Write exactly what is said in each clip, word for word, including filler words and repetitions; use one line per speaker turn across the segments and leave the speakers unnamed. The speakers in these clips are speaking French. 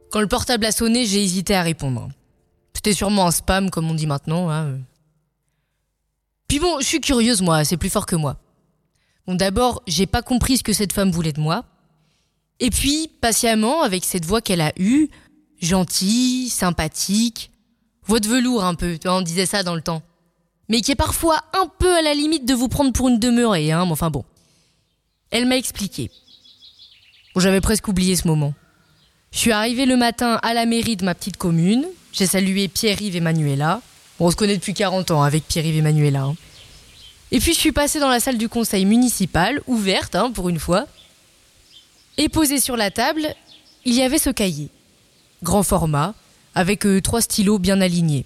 Quand le portable a sonné, j'ai hésité à répondre. C'était sûrement un spam, comme on dit maintenant. Hein. Puis bon, je suis curieuse, moi, c'est plus fort que moi. Bon, d'abord, j'ai pas compris ce que cette femme voulait de moi. Et puis, patiemment, avec cette voix qu'elle a eue, gentille, sympathique, voix de velours un peu, tu vois, on disait ça dans le temps. Mais qui est parfois un peu à la limite de vous prendre pour une demeurée, hein, mais enfin bon. Elle m'a expliqué. Bon, j'avais presque oublié ce moment. Je suis arrivée le matin à la mairie de ma petite commune. J'ai salué Pierre-Yves et Manuela. Bon, on se connaît depuis quarante ans avec Pierre-Yves et Manuela. Hein. Et puis je suis passée dans la salle du conseil municipal, ouverte hein, pour une fois. Et posée sur la table, il y avait ce cahier. Grand format, avec euh, trois stylos bien alignés.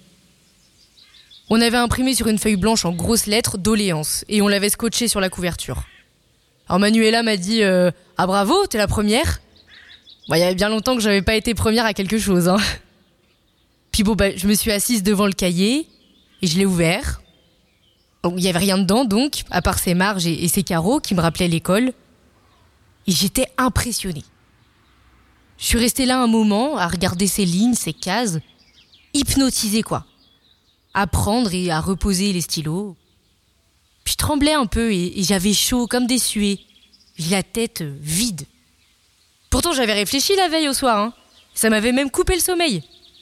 On avait imprimé sur une feuille blanche en grosses lettres doléances et on l'avait scotché sur la couverture. Alors Manuela m'a dit euh, « Ah bravo, t'es la première ?» Bon, il y avait bien longtemps que j'avais pas été première à quelque chose. Hein. Puis bon, bah, je me suis assise devant le cahier et je l'ai ouvert. Bon, il y avait rien dedans donc, à part ces marges et, et ces carreaux qui me rappelaient l'école. Et j'étais impressionnée. Je suis restée là un moment à regarder ces lignes, ces cases, hypnotisée quoi. À prendre et à reposer les stylos. Puis je tremblais un peu et, et j'avais chaud comme des suées. J'ai la tête vide. Pourtant, j'avais réfléchi la veille au soir. Hein. Ça m'avait même coupé le sommeil.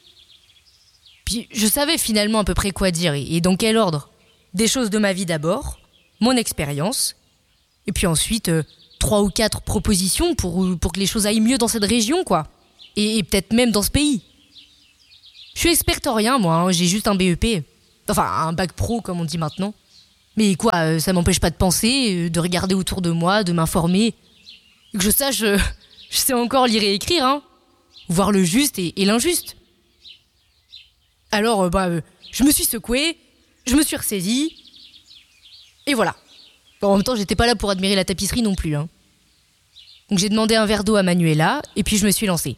Puis, je savais finalement à peu près quoi dire et, et dans quel ordre. Des choses de ma vie d'abord, mon expérience, et puis ensuite, euh, trois ou quatre propositions pour, pour que les choses aillent mieux dans cette région, quoi. Et, et peut-être même dans ce pays. Je suis experte en rien, moi. Hein. J'ai juste un B E P. Enfin, un bac pro, comme on dit maintenant. Mais quoi, euh, ça m'empêche pas de penser, euh, de regarder autour de moi, de m'informer. Que je sache... Euh, Je sais encore lire et écrire, hein. Voir le juste et, et l'injuste. Alors, euh, bah, euh, je me suis secouée, je me suis ressaisie, et voilà. Bon, en même temps, j'étais pas là pour admirer la tapisserie non plus, hein. Donc j'ai demandé un verre d'eau à Manuela, et puis je me suis lancée.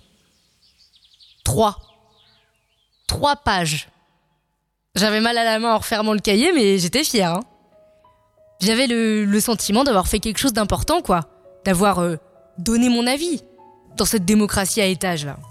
Trois. Trois pages. J'avais mal à la main en refermant le cahier, mais j'étais fière, hein. J'avais le, le sentiment d'avoir fait quelque chose d'important, quoi. D'avoir... Euh, donner mon avis dans cette démocratie à étages là.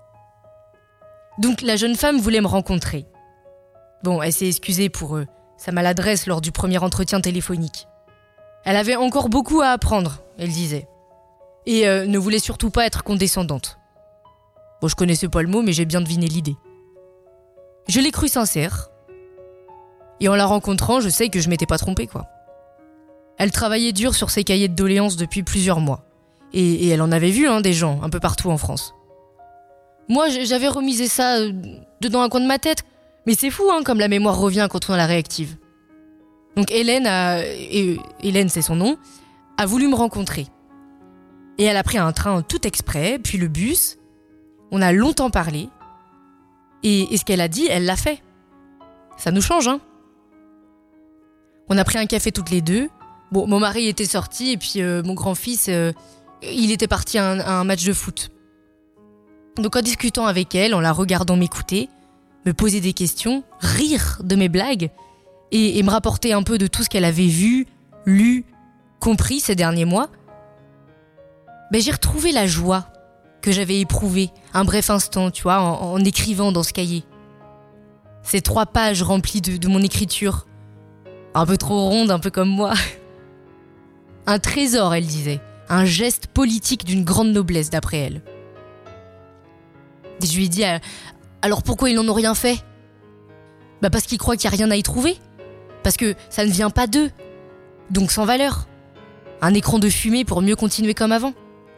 Donc la jeune femme voulait me rencontrer. Bon, elle s'est excusée pour euh, sa maladresse lors du premier entretien téléphonique. Elle avait encore beaucoup à apprendre, elle disait. Et euh, ne voulait surtout pas être condescendante. Bon, je connaissais pas le mot, mais j'ai bien deviné l'idée. Je l'ai cru sincère. Et en la rencontrant, je sais que je m'étais pas trompée, quoi. Elle travaillait dur sur ses cahiers de doléances depuis plusieurs mois. Et, et elle en avait vu hein, des gens, un peu partout en France. Moi, j'avais remisé ça euh, dedans un coin de ma tête. Mais c'est fou, hein, comme la mémoire revient quand on a la réactive. Donc Hélène, a, et, Hélène c'est son nom, a voulu me rencontrer. Et elle a pris un train tout exprès, puis le bus. On a longtemps parlé. Et, et ce qu'elle a dit, elle l'a fait. Ça nous change, hein. On a pris un café toutes les deux. Bon, mon mari était sorti et puis euh, mon grand-fils... Euh, Il était parti à un, à un match de foot. Donc en discutant avec elle, en la regardant m'écouter, me poser des questions, rire de mes blagues et, et me rapporter un peu de tout ce qu'elle avait vu, lu, compris ces derniers mois, ben j'ai retrouvé la joie que j'avais éprouvée un bref instant, tu vois, en, en écrivant dans ce cahier. Ces trois pages remplies de, de mon écriture, un peu trop ronde, un peu comme moi. Un trésor, elle disait. Un geste politique d'une grande noblesse, d'après elle. Et je lui ai dit, alors pourquoi ils n'en ont rien fait ? Bah parce qu'ils croient qu'il n'y a rien à y trouver. Parce que ça ne vient pas d'eux. Donc sans valeur. Un écran de fumée pour mieux continuer comme avant.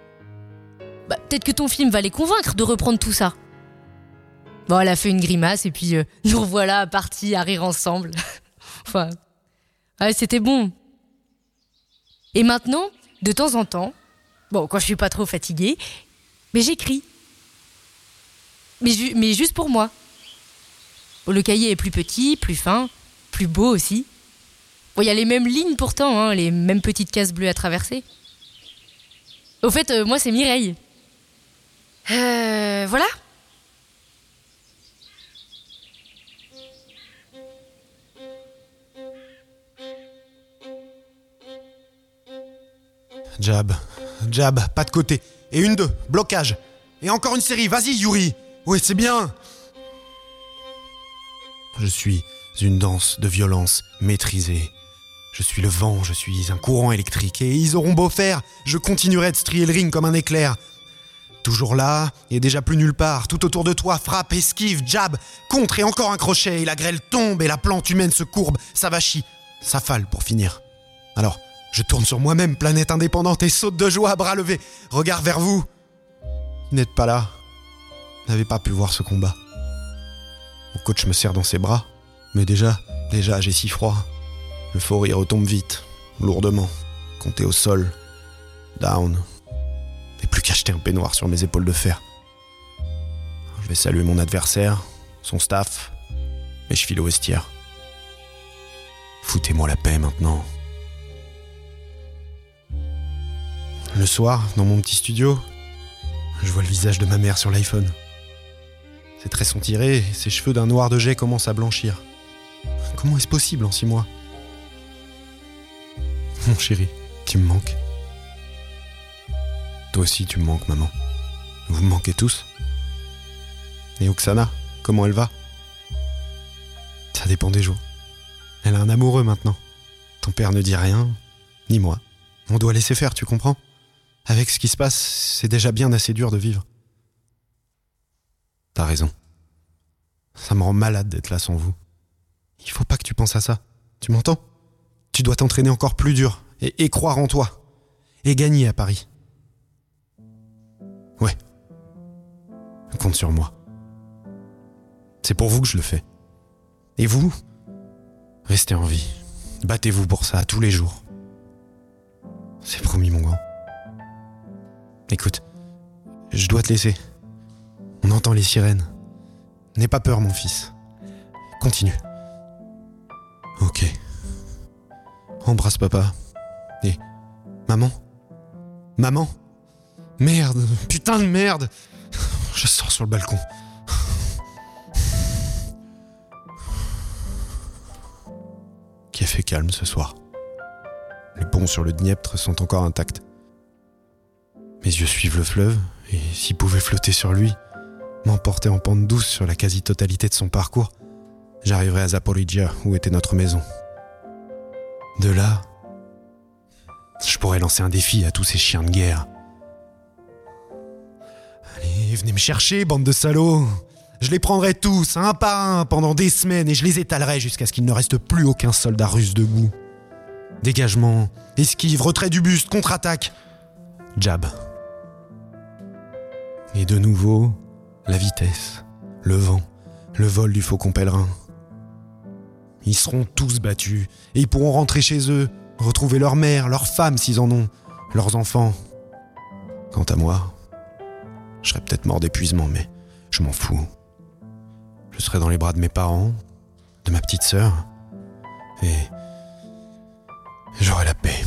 Bah peut-être que ton film va les convaincre de reprendre tout ça. Bon, elle a fait une grimace et puis euh, nous revoilà partis à rire ensemble. Enfin, ouais, c'était bon. Et maintenant... De temps en temps, bon, quand je suis pas trop fatiguée, mais j'écris. Mais, ju- mais juste pour moi. Bon, le cahier est plus petit, plus fin, plus beau aussi. Bon, il y a les mêmes lignes pourtant, hein, les mêmes petites cases bleues à traverser. Au fait, euh, moi c'est Mireille. Euh, voilà.
Jab, jab, pas de côté. Et une deux, blocage. Et encore une série, vas-y Yuri. Oui, c'est bien. Je suis une danse de violence maîtrisée. Je suis le vent, je suis un courant électrique. Et ils auront beau faire, je continuerai de strier le ring comme un éclair. Toujours là, et déjà plus nulle part, tout autour de toi, frappe, esquive, jab, contre et encore un crochet, et la grêle tombe, et la plante humaine se courbe, s'avachit, s'affale pour finir. Alors, je tourne sur moi-même, planète indépendante, et saute de joie à bras levés, regard vers vous. Vous n'êtes pas là, vous n'avez pas pu voir ce combat. Mon coach me serre dans ses bras, mais déjà, déjà j'ai si froid. L'euphorie retombe vite, lourdement, compté au sol, down. Et plus qu'à jeter un peignoir sur mes épaules de fer. Je vais saluer mon adversaire, son staff, et je file au vestiaire. Foutez-moi la paix maintenant. Le soir, dans mon petit studio, je vois le visage de ma mère sur l'iPhone. Ses traits sont tirés, et ses cheveux d'un noir de jais commencent à blanchir. Comment est-ce possible en six mois ? Mon chéri, tu me manques. Toi aussi, tu me manques, maman. Vous me manquez tous. Et Oksana, comment elle va ? Ça dépend des jours. Elle a un amoureux maintenant. Ton père ne dit rien, ni moi. On doit laisser faire, tu comprends ? Avec ce qui se passe, c'est déjà bien assez dur de vivre. T'as raison. Ça me rend malade d'être là sans vous. Il faut pas que tu penses à ça. Tu m'entends ? Tu dois t'entraîner encore plus dur et, et croire en toi. Et gagner à Paris. Ouais. Compte sur moi. C'est pour vous que je le fais. Et vous ? Restez en vie. Battez-vous pour ça tous les jours. C'est promis, mon grand. Écoute, je dois te laisser. On entend les sirènes. N'aie pas peur, mon fils. Continue. Ok. Embrasse papa. Et maman ? Maman ? Merde, putain de merde. Je sors sur le balcon. Qui a fait calme ce soir. Les ponts sur le Dniepr sont encore intacts. Mes yeux suivent le fleuve, et s'ils pouvaient flotter sur lui, m'emporter en pente douce sur la quasi-totalité de son parcours, j'arriverai à Zaporizhia, où était notre maison. De là, je pourrais lancer un défi à tous ces chiens de guerre. Allez, venez me chercher, bande de salauds. Je les prendrai tous, un par un, pendant des semaines, et je les étalerai jusqu'à ce qu'il ne reste plus aucun soldat russe debout. Dégagement, esquive, retrait du buste, contre-attaque. Jab. Et de nouveau, la vitesse, le vent, le vol du faucon pèlerin. Ils seront tous battus, et ils pourront rentrer chez eux, retrouver leur mère, leurs femmes s'ils en ont, leurs enfants. Quant à moi, je serais peut-être mort d'épuisement, mais je m'en fous. Je serai dans les bras de mes parents, de ma petite sœur, et j'aurai la paix.